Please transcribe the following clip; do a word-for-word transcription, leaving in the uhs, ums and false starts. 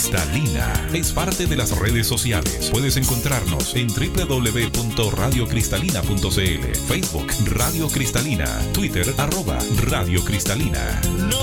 Cristalina es parte de las redes sociales. Puedes encontrarnos en doble u doble u doble u punto radio cristalina punto c l, Facebook Radio Cristalina, Twitter arroba Radio Cristalina. No